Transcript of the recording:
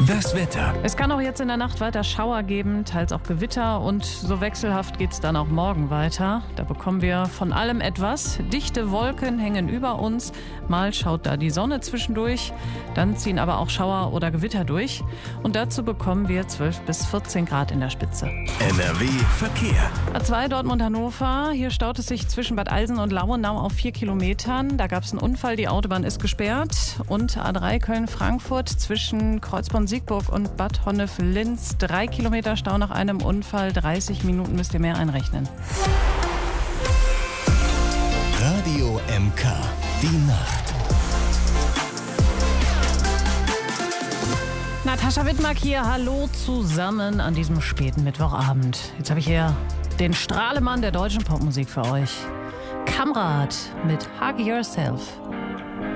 Das Wetter. Es kann auch jetzt in der Nacht weiter Schauer geben, teils auch Gewitter und so wechselhaft geht es dann auch morgen weiter. Da bekommen wir von allem etwas. Dichte Wolken hängen über uns, mal schaut da die Sonne zwischendurch, dann ziehen aber auch Schauer oder Gewitter durch und dazu bekommen wir 12 bis 14 Grad in der Spitze. NRW Verkehr. A2 Dortmund-Hannover, hier staut es sich zwischen Bad Eilsen und Lauenau auf 4 Kilometern. Da gab es einen Unfall, die Autobahn ist gesperrt. Und A3 Köln-Frankfurt zwischen Kreuzborn-Siegburg und Bad Honnef-Linz. 3 Kilometer Stau nach einem Unfall, 30 Minuten müsst ihr mehr einrechnen. Radio MK, die Nacht. Natascha Wittmark hier, hallo zusammen an diesem späten Mittwochabend. Jetzt habe ich hier den Strahlemann der deutschen Popmusik für euch. Kamrat mit Hug Yourself.